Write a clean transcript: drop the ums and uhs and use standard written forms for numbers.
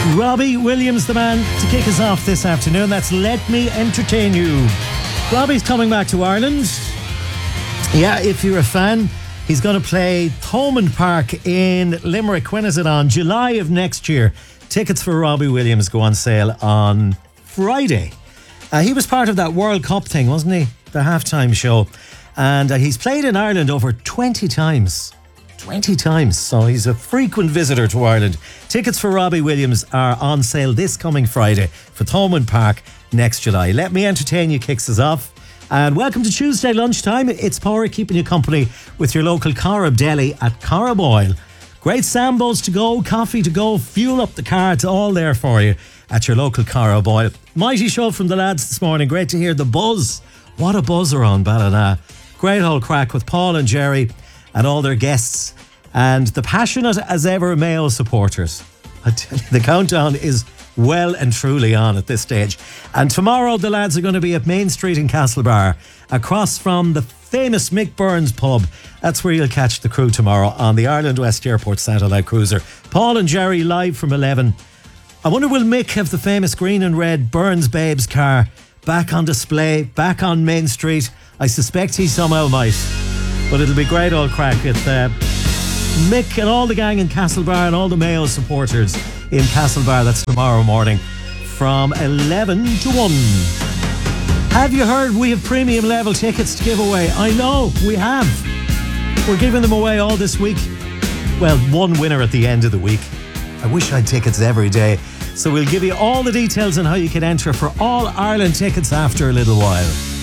Robbie Williams, the man to kick us off this afternoon. That's Let Me Entertain You. Robbie's coming back to Ireland. Yeah, if you're a fan, he's going to play Thomond Park in Limerick. When is it on? July of next year. Tickets for Robbie Williams go on sale on Friday. He was part of that World Cup thing, wasn't he? The halftime show. And he's played in Ireland over 20 times. 20 times, so he's a frequent visitor to Ireland. Tickets for Robbie Williams are on sale this coming Friday for Thomond Park next July. Let Me Entertain You kicks us off. And welcome to Tuesday lunchtime. It's Porrick keeping you company with your local Corrib Deli at Corrib Oil. Great sambos to go, coffee to go, fuel up the car. It's all there for you at your local Corrib Oil. Mighty show from the lads this morning. Great to hear the buzz. What a buzz around Ballina. Great old crack with Paul and Jerry and all their guests, and the passionate as ever Mayo supporters. I tell you, the countdown is well and truly on at this stage. And tomorrow the lads are going to be at Main Street in Castlebar, across from the famous Mick Burns pub. That's where you'll catch the crew tomorrow on the Ireland West Airport Satellite Cruiser. Paul and Jerry live from 11. I wonder, will Mick have the famous green and red Burns Babes car back on display, back on Main Street? I suspect he somehow might. But it'll be great old crack with Mick and all the gang in Castlebar and all the Mayo supporters in Castlebar. That's tomorrow morning from 11 to 1. Have you heard we have premium level tickets to give away? I know, we have. We're giving them away all this week. Well, one winner at the end of the week. I wish I had tickets every day. So we'll give you all the details on how you can enter for All Ireland tickets after a little while.